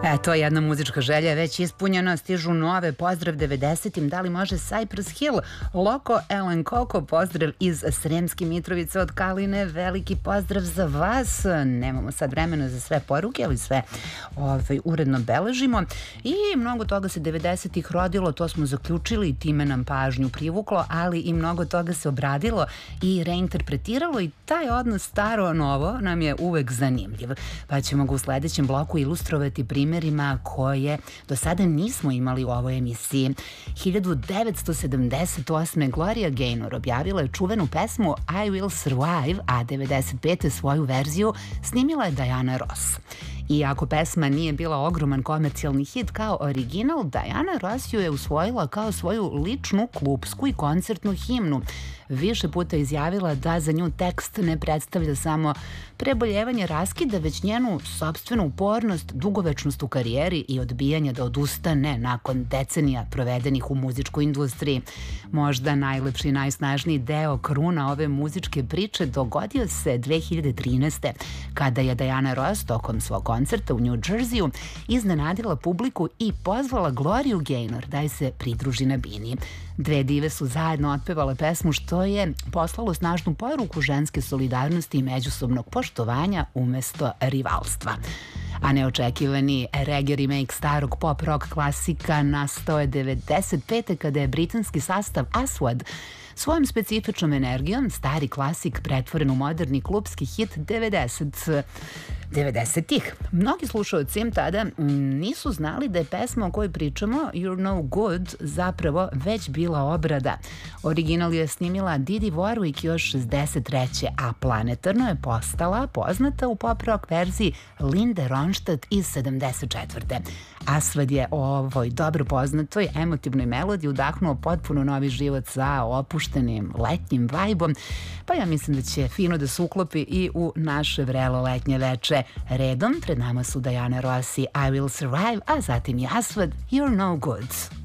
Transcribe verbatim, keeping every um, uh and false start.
Eto, jedna muzička želja je već ispunjena, stižu nove, pozdrav devedesetim, da li može Cypress Hill, Loko, Ellen Koko, pozdrav iz Sremske Mitrovice od Kaline, veliki pozdrav za vas, nemamo sad vremena za sve poruke, ali sve ovaj, uredno beležimo i mnogo toga se devedesetih rodilo, to smo zaključili i time nam pažnju privuklo, ali i mnogo toga se obradilo i reinterpretiralo i taj odnos staro-novo nam je uvek zanimljiv, pa ćemo ga u sledećem bloku ilustrovati primjer koje do sada nismo imali u ovoj emisiji. hiljadu devetsto sedamdeset osme. Gloria Gaynor objavila je čuvenu pesmu I Will Survive, a devedeset pete. svoju verziju snimila je Diana Ross. Iako pesma nije bila ogroman komercijalni hit kao original, Diana Ross ju je usvojila kao svoju ličnu klupsku i koncertnu himnu. Više puta izjavila da za nju tekst ne predstavlja samo preboljevanje raskida, već njenu sopstvenu upornost, dugovečnost u karijeri i odbijanje da odustane nakon decenija provedenih u muzičkoj industriji. Možda najlepši i najsnažniji deo kruna ove muzičke priče dogodio se dve hiljade trinaeste. kada je Diana Ross tokom svog koncerta u New Jerseyu iznenadila publiku i pozvala Gloriu Gaynor da je se pridruži na bini. Dve dive su zajedno otpevale pesmu, što je poslalo snažnu poruku ženske solidarnosti i međusobnog poštovanja umesto rivalstva. A neočekivani reggae remake starog pop-rock klasika nastao je devedeset pete. kada je britanski sastav Aswad svojom specifičnom energijom stari klasik pretvoren u moderni klupski hit devedesetih. Mnogi slušalci tada nisu znali da je pesma o kojoj pričamo, You're No Good, zapravo već bila obrada. Original je snimila Didi Warwick još šezdeset treće. a planetarno je postala poznata u pop-rock verziji Linde Ronstadt iz sedamdeset četvrte. Aswad je o ovoj dobro poznatoj emotivnoj melodiji udahnuo potpuno novi život sa opuštenim letnjim vajbom, pa ja mislim da će fino da se uklopi i u naše vrelo letnje veče. Redom pred nama su Diana Ross i I Will Survive, a zatim i Aswad, You're No Good.